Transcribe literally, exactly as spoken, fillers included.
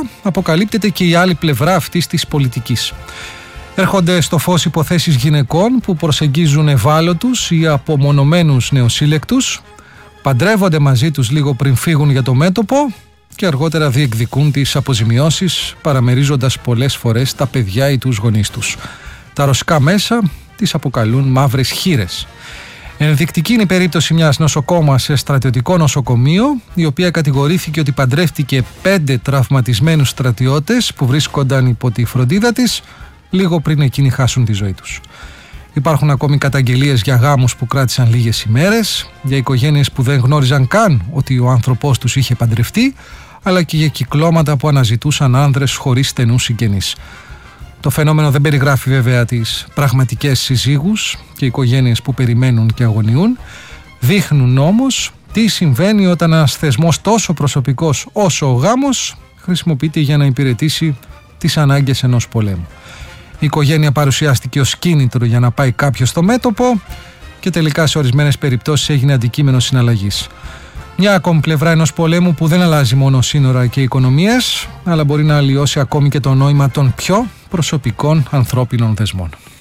αποκαλύπτεται και η άλλη πλευρά αυτής της πολιτικής. Έρχονται στο φως υποθέσεις γυναικών που προσεγγίζουν ευάλωτους ή απομονωμένους νεοσύλλεκτους, παντρεύονται μαζί τους λίγο πριν φύγουν για το μέτωπο και αργότερα διεκδικούν τις αποζημιώσεις, παραμερίζοντας πολλές φορές τα παιδιά ή τους γονείς τους. Τα ρωσικά μέσα τις αποκαλούν μαύρες χήρες. Ενδεικτική είναι η περίπτωση μιας νοσοκόμας σε στρατιωτικό νοσοκομείο, η οποία κατηγορήθηκε ότι παντρεύτηκε πέντε τραυματισμένους στρατιώτες που βρίσκονταν υπό τη φροντίδα της λίγο πριν εκείνοι χάσουν τη ζωή τους. Υπάρχουν ακόμη καταγγελίες για γάμους που κράτησαν λίγες ημέρες, για οικογένειες που δεν γνώριζαν καν ότι ο άνθρωπός τους είχε παντρευτεί, αλλά και για κυκλώματα που αναζητούσαν άνδρες χωρίς στενούς συγγενείς. Το φαινόμενο δεν περιγράφει βέβαια τις πραγματικές συζύγους και οικογένειες που περιμένουν και αγωνιούν. Δείχνουν όμως τι συμβαίνει όταν ένας θεσμός τόσο προσωπικός όσο ο γάμος χρησιμοποιείται για να υπηρετήσει τις ανάγκες ενός πολέμου. Η οικογένεια παρουσιάστηκε ως κίνητρο για να πάει κάποιος στο μέτωπο και τελικά σε ορισμένες περιπτώσεις έγινε αντικείμενο συναλλαγής. Μια ακόμη πλευρά ενός πολέμου που δεν αλλάζει μόνο σύνορα και οικονομίες, αλλά μπορεί να αλλοιώσει ακόμη και το νόημα των πιο προσωπικών ανθρώπινων δεσμών.